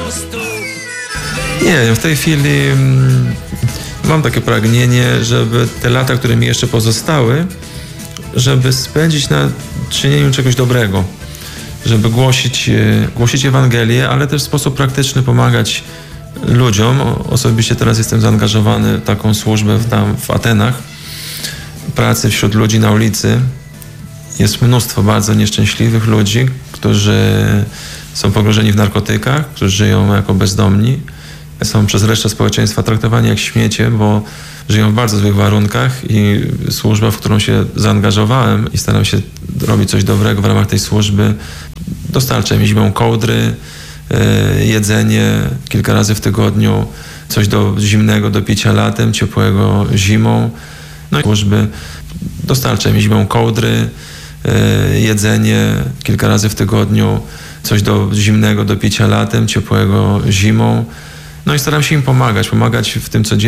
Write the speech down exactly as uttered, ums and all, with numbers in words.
Nie wiem, w tej chwili mm, mam takie pragnienie, żeby te lata, które mi jeszcze pozostały, żeby spędzić na czynieniu czegoś dobrego, żeby głosić, głosić Ewangelię, ale też w sposób praktyczny pomagać ludziom. Osobiście teraz jestem zaangażowany w taką służbę w, tam w Atenach, pracy wśród ludzi na ulicy. Jest mnóstwo bardzo nieszczęśliwych ludzi, którzy są pogrążeni w narkotykach, którzy żyją jako bezdomni. Są przez resztę społeczeństwa traktowani jak śmiecie, bo żyją w bardzo złych warunkach i służba, w którą się zaangażowałem i staram się robić coś dobrego w ramach tej służby, dostarcza mi zimą kołdry, jedzenie kilka razy w tygodniu, coś do zimnego do picia latem, ciepłego zimą. No i służby dostarcza mi zimą kołdry, jedzenie kilka razy w tygodniu, coś do zimnego do picia latem, ciepłego zimą. No i staram się im pomagać, pomagać w tym codziennym